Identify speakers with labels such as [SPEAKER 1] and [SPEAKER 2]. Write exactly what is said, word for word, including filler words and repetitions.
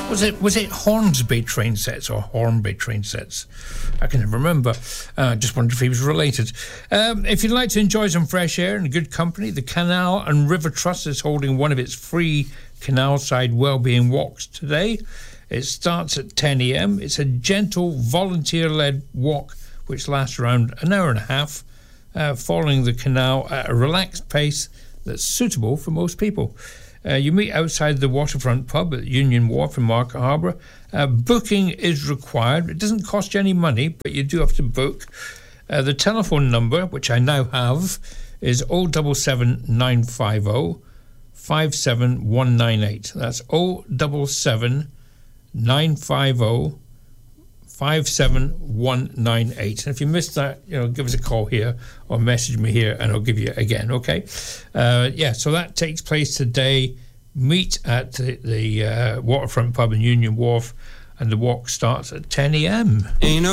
[SPEAKER 1] Was it was it Hornsby train sets or Hornby train sets? I can never remember. Uh, just wondered if he was related. Um, if you'd like to enjoy some fresh air and good company, the Canal and River Trust is holding one of its free canal-side wellbeing walks today. It starts at ten a.m. It's a gentle, volunteer-led walk which lasts around an hour and a half, uh, following the canal at a relaxed pace that's suitable for most people. Uh, you meet outside the waterfront pub at Union Wharf in Market Harbour. Uh, booking is required. It doesn't cost you any money, but you do have to book. Uh, the telephone number, which I now have, is oh seven seven nine five oh five seven one nine eight. That's oh seven seven nine five oh five seven one nine eight. And if you missed that, you know, give us a call here or message me here and I'll give you it again, okay? Uh, yeah, so that takes place today. Meet at the, the uh, waterfront pub in Union Wharf, and the walk starts at ten a.m.